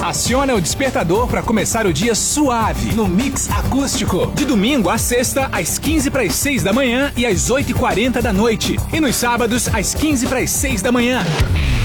Aciona o despertador para começar o dia suave no Mix Acústico. De domingo a sexta, às 15 para as 6 da manhã e às 8h40 da noite. E nos sábados, às 15 para as 6 da manhã.